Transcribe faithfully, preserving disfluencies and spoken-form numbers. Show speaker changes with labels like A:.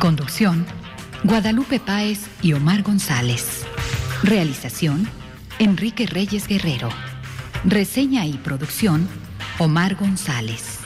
A: Conducción, Guadalupe Páez y Omar González. Realización, Enrique Reyes Guerrero. Reseña y producción, Omar González.